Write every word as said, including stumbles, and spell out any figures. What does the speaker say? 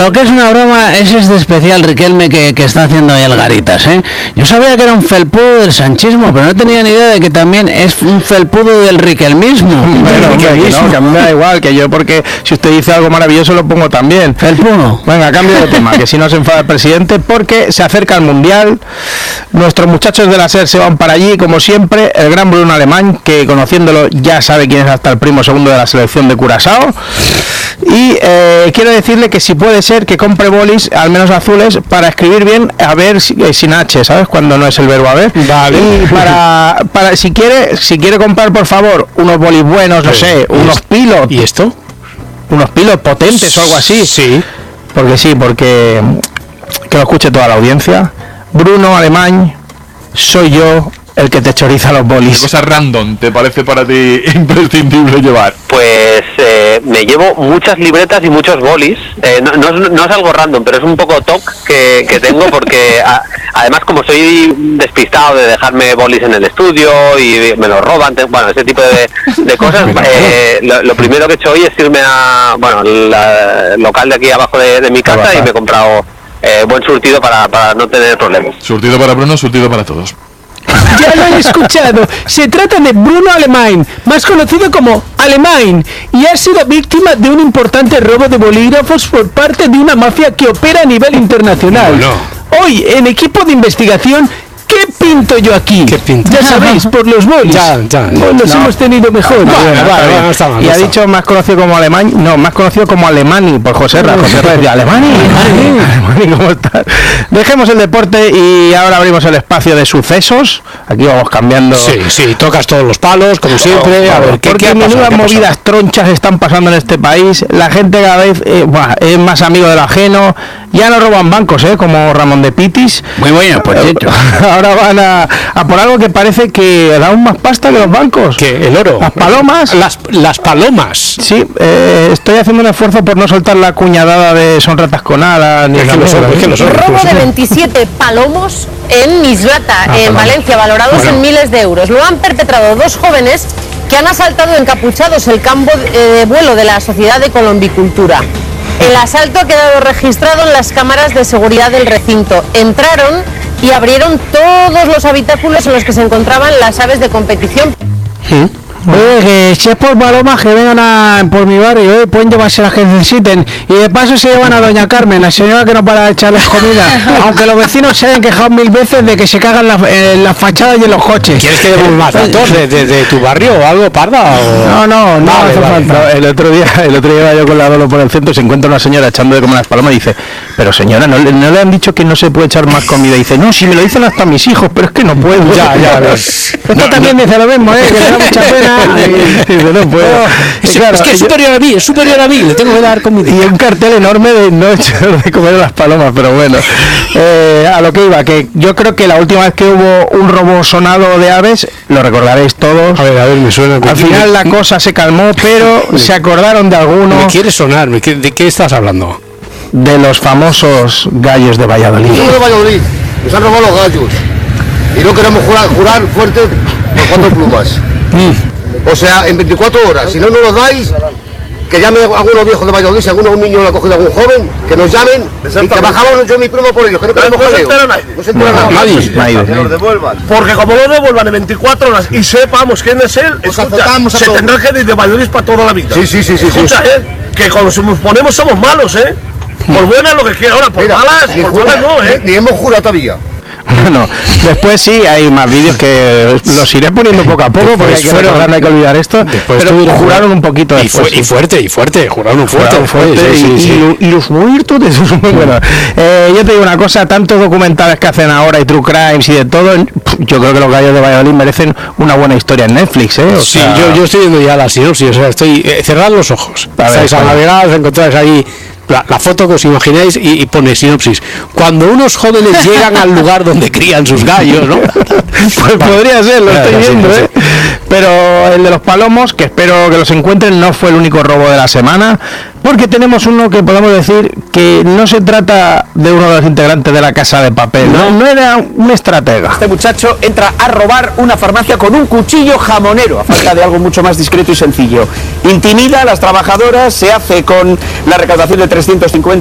lo que es una broma es este especial Riquelme que, que está haciendo ahí el Garitas, ¿eh? Yo sabía que era un felpudo del sanchismo, pero no tenía ni idea de que también es un felpudo del riquelmismo. Bueno, hombre, que no, que a mí me da igual, que yo porque si usted dice algo maravilloso lo pongo también. Felpudo. Venga, cambio de tema, que si no se enfada el presidente, porque se acerca el Mundial, nuestros muchachos de la SER se van para allí, como siempre, el gran Bruno Alemán, que conociéndolo ya sabe quién es hasta el primo segundo de la selección de Curazao, y eh, quiero decirle que si puede ser que compre bolis, al menos azules, para escribir bien, a ver, sin H, ¿sabes? Cuando no es el verbo a ver. Vale. Y para, para si quiere, si quiere comprar, por favor, unos bolis buenos, no sé, unos pilos. ¿Y esto? Unos pilos potentes o algo así. Sí. Porque sí, porque que lo escuche toda la audiencia. Bruno Alemán, soy yo el que te choriza los bolis. ¿Qué cosa random te parece para ti imprescindible llevar? Pues eh, me llevo muchas libretas y muchos bolis. Eh, no, no, es, no es algo random, pero es un poco toc que, que tengo porque a, además como soy despistado de dejarme bolis en el estudio y me los roban, te, bueno, ese tipo de, de cosas, eh, lo, lo primero que he hecho hoy es irme a, bueno, el local de aquí abajo de, de mi casa y me he comprado eh, buen surtido para, para no tener problemas. Surtido para Bruno, surtido para todos. Ya lo han escuchado, se trata de Bruno Alemán, más conocido como Alemán, y ha sido víctima de un importante robo de bolígrafos por parte de una mafia que opera a nivel internacional. No, no. Hoy, en equipo de investigación, ¿qué pinto yo aquí? ¿Qué pinto? Ya sabéis, por los bolis. Ya, ya. Hoy los No. hemos tenido mejor. Vale, Vale, vale, no está mal, y no ha está dicho más conocido como Alemán, no, más conocido como Alemani por José Ra. José Ra decía, Alemani, Alemani, ¿cómo estás? Dejemos el deporte y ahora abrimos el espacio de sucesos. Aquí vamos cambiando. Sí, sí, tocas todos los palos, como siempre. A ver, ¿qué, Porque qué ha pasado? menudas ¿Qué ha pasado? movidas tronchas están pasando en este país. La gente cada vez eh, buah, es más amigo del ajeno. Ya no roban bancos, ¿eh? Como Ramón de Pitis. Muy bueno, por cierto. Ahora van a, a por algo que parece que da aún más pasta que los bancos. ¿Qué? ¿El oro? Las palomas. Las, las palomas. Sí, eh, estoy haciendo un esfuerzo por no soltar la cuñadada de son ratas con alas ni Es que la lo son, mierda, es que ¿eh? lo son. Robo de veintisiete palomos en Mislata, Ah, en perdón. Valencia, valorados Bueno. en miles de euros. Lo han perpetrado dos jóvenes que han asaltado encapuchados el campo eh, de vuelo de la Sociedad de Colombicultura. El asalto ha quedado registrado en las cámaras de seguridad del recinto. Entraron y abrieron todos los habitáculos en los que se encontraban las aves de competición. Oye, que si es por palomas que vengan a, por mi barrio, ¿eh? Pueden llevarse las que necesiten. Y de paso se llevan a doña Carmen, la señora que no para de echarles comida. Aunque los vecinos se hayan quejado mil veces de que se cagan la- en las fachadas y en los coches. ¿Quieres que demos más datos de, de, de tu barrio o algo, Parda? O... No, no, no Vale, hace vale. falta. No, el otro día, el otro día iba yo con la Dolo por el centro y se encuentra una señora echando de comer las palomas y dice, pero señora, ¿no, le- no le han dicho que no se puede echar más comida? Y dice, no, si me lo dicen hasta mis hijos, pero es que no puedo. Ya, ya, ves. Esto también dice lo mismo, ¿eh? Que le da mucha pena. Y dice, no puedo. Y Es, claro, es que es yo- superior a mí, es superior a mí, le tengo que dar comida. y un cartel enorme de no echar de comer a las palomas, pero bueno, eh, a lo que iba, que yo creo que la última vez que hubo un robo sonado de aves, lo recordaréis todos, A ver, a ver, me suena. al final la cosa se calmó, pero se acordaron de Me algunos quiere sonar, me quiere- ¿de qué estás hablando? de los famosos gallos de Valladolid. de Valladolid, nos han robado los gallos y no queremos jurar, jurar fuerte por cuatro plumas. O sea, en veinticuatro horas, si no nos los dais, que llame a algunos viejos de Valladolid, si alguno un niño lo ha cogido algún joven, que nos llamen y que bajamos yo y mi primo por ellos, que no queremos jaleo. No se entera nadie. Nadie. Porque como lo devuelvan en veinticuatro horas y sepamos quién es él, Pues escucha, azotamos a se todos. tendrá que ir de Valladolid para toda la vida. Sí, sí, sí, sí, sí. Escucha, eh, que cuando nos ponemos somos malos, ¿eh? Por buenas lo que quiera, ahora por Mira, malas, ni por jura- malas no, ¿eh? ni- ni hemos jurado todavía. Bueno, después sí, hay más vídeos que los iré poniendo poco a poco porque hay que fueron- recordar, no hay que olvidar esto, Después pero tuvieron- juraron un poquito y, después. fu- y fuerte, y fuerte, juraron fuerte, Juraron fuerte, sí, sí, y, sí. y lo- y los muertos de esos muy buenos. Eh, yo te digo una cosa, tantos documentales que hacen ahora y True Crimes y de todo, yo creo que los gallos de Valladolid merecen una buena historia en Netflix, ¿eh? O Sí, sea, yo, yo estoy viendo ya la sinopsis, o sea, estoy... Eh, cerrad los ojos, A ver, estáis a vale. navegar, encontráis ahí la, la foto que os imagináis y, y pone sinopsis. Cuando unos jóvenes llegan al lugar donde crían sus gallos, ¿no? Pues podría ser, lo Claro, estoy sí, viendo, sí. ¿eh? Pero el de los palomos, que espero que los encuentren, no fue el único robo de la semana, porque tenemos uno que podemos decir que no se trata de uno de los integrantes de la Casa de Papel, no, no era un estratega. Este muchacho entra a robar una farmacia con un cuchillo jamonero, a falta de algo mucho más discreto y sencillo. Intimida a las trabajadoras, se hace con la recaudación de trescientos cincuenta